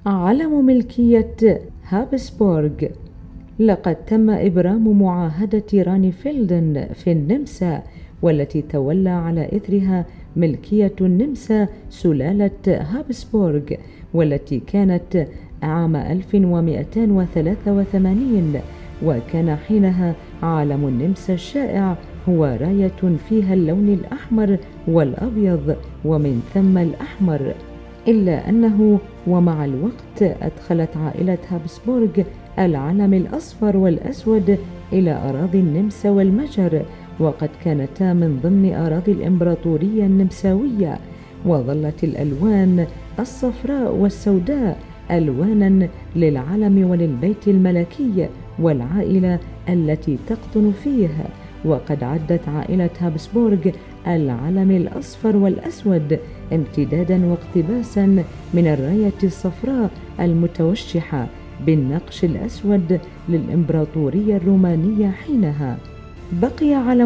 علم ملكية هابسبورغ. لقد تم إبرام معاهدة رانيفيلدن في النمسا، والتي تولى على إثرها ملكية النمسا سلالة هابسبورغ، والتي كانت عام 1283، وكان حينها علم النمسا الشائع هو راية فيها اللون الأحمر والأبيض ومن ثم الأحمر، إلا أنه ومع الوقت أدخلت عائلة هابسبورغ العلم الأصفر والأسود إلى أراضي النمسا والمجر، وقد كانتا من ضمن أراضي الإمبراطورية النمساوية، وظلت الألوان الصفراء والسوداء ألوانا للعلم وللبيت الملكي والعائلة التي تقطن فيه. وقد عدت عائلة هابسبورغ العلم الأصفر والأسود امتدادا واقتباسا من الراية الصفراء المتوشحة بالنقش الأسود للإمبراطورية الرومانية حينها. بقي علم